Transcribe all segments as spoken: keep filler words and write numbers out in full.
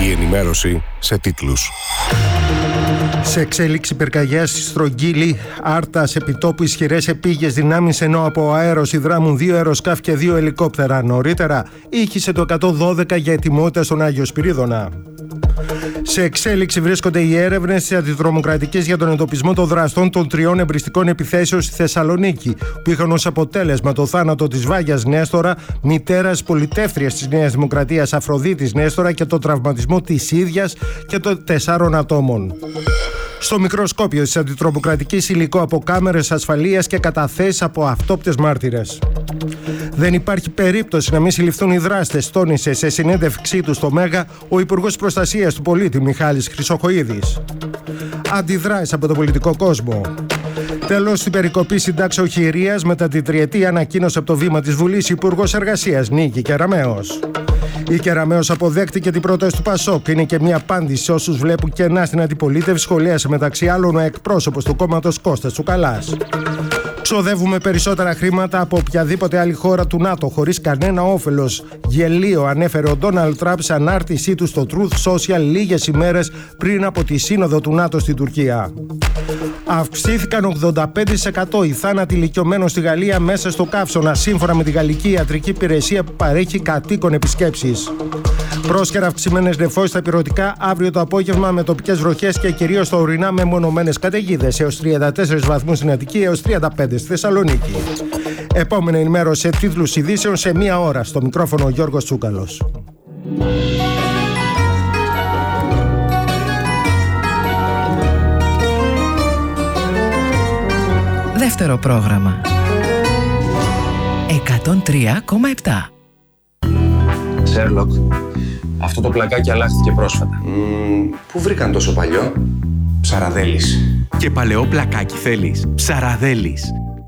Η ενημέρωση σε τίτλους. Σε εξέλιξη πυρκαγιάς στη Στρογγύλη, Άρτα, σε επιτόπου ισχυρές επίγειες δυνάμεις, ενώ από αέρος υδράμουν δύο αεροσκάφη και δύο ελικόπτερα. Νωρίτερα ήχησε το εκατόν δώδεκα για ετοιμότητα στον Άγιο Σπυρίδωνα. Σε εξέλιξη βρίσκονται οι έρευνες της αντιτρομοκρατικής για τον εντοπισμό των δραστών των τριών εμπριστικών επιθέσεων στη Θεσσαλονίκη, που είχαν ως αποτέλεσμα το θάνατο της Βάγιας Νέστορα, μητέρας πολιτεύτριας της Νέας Δημοκρατίας Αφροδίτης Νέστορα, και τον τραυματισμό της ίδιας και των τεσσάρων ατόμων. Στο μικροσκόπιο της αντιτρομοκρατικής υλικό από κάμερες ασφαλείας και καταθέσεις από αυτόπτες μάρτυρες. Δεν υπάρχει περίπτωση να μην συλληφθούν οι δράστες, τόνισε σε συνέντευξή του στο Μέγα ο Υπουργός Προστασίας του Πολίτη Μιχάλης Χρυσοχοΐδης. Αντιδράσεις από τον πολιτικό κόσμο. Τέλος, στην περικοπή συντάξεων χειρίας μετά την τριετία, ανακοίνωσε από το βήμα της Βουλής Υπουργός Εργασίας Νίκη Κεραμέως. Η Κεραμέως αποδέχτηκε την πρόταση του Πασόκ. Είναι και μια απάντηση σε όσους βλέπουν κενά στην αντιπολίτευση, σχολίασε μεταξύ άλλων ο εκπρόσωπος του κόμματος Κώστας Τσουκαλάς. Ξοδεύουμε περισσότερα χρήματα από οποιαδήποτε άλλη χώρα του ΝΑΤΟ χωρίς κανένα όφελος. Γελίο, ανέφερε ο Ντόναλντ Τραμπ σε ανάρτησή του στο Truth Social λίγες ημέρες πριν από τη σύνοδο του ΝΑΤΟ στη Τουρκία. Αυξήθηκαν ογδόντα πέντε τοις εκατό οι θάνατοι ηλικιωμένων στη Γαλλία μέσα στο καύσωνα, σύμφωνα με τη Γαλλική Ιατρική Υπηρεσία που παρέχει κατοίκων επισκέψεις. Πρόσκαιρα αυξημένες νεφώσεις στα ηπειρωτικά αύριο το απόγευμα, με τοπικές βροχές και κυρίως στα ορεινά με μονομένες καταιγίδες, έως τριάντα τέσσερις βαθμούς στην Αττική, έως τριάντα πέντε στη Θεσσαλονίκη. Επόμενη ενημέρωση σε τίτλους ειδήσεων σε μία ώρα. Στο μικρόφωνο ο Γιώργος Τσούκαλος. Δεύτερο πρόγραμμα. εκατόν τρία κόμμα επτά. Σέρλοκ, αυτό το πλακάκι αλλάχθηκε πρόσφατα. Mm, πού βρήκαν τόσο παλιό? Ψαραδέλης. Και παλαιό πλακάκι θέλεις? Ψαραδέλης.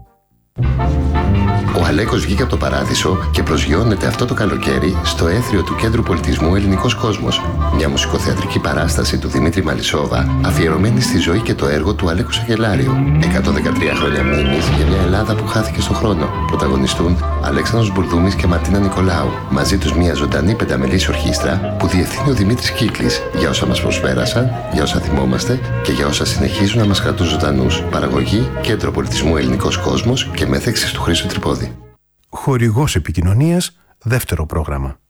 Ο Αλέκος βγήκε από το παράδεισο και προσγειώνεται αυτό το καλοκαίρι στο έθριο του Κέντρου Πολιτισμού Ελληνικός Κόσμος. Μια μουσικοθεατρική παράσταση του Δημήτρη Μαλισσόβα, αφιερωμένη στη ζωή και το έργο του Αλέκου Σακελάριου. εκατόν δεκατρία χρόνια μνήμης για μια Ελλάδα που χάθηκε στο χρόνο. Πρωταγωνιστούν Αλέξανδρος Μπουρδούμης και Μαρτίνα Νικολάου. Μαζί τους μια ζωντανή πενταμελής ορχήστρα που διευθύνει ο Δημήτρης Κύκλης, για όσα μας προσφέρασαν, για όσα θυμόμαστε και για όσα συνεχίζουν να μας κρατούν ζωντανούς. Παραγωγή Κέντρο Πολιτισμού Ελληνικός Κόσμος και μέθεξης του Χρήστου Τρυπόδη. Χορηγός επικοινωνίας, δεύτερο πρόγραμμα.